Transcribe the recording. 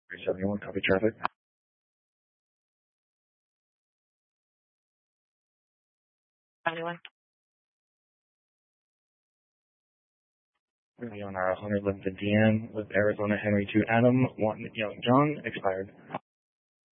71, copy traffic. Anyone? On our 111th DM with Arizona Henry 2 Adam, 1 Young John, expired.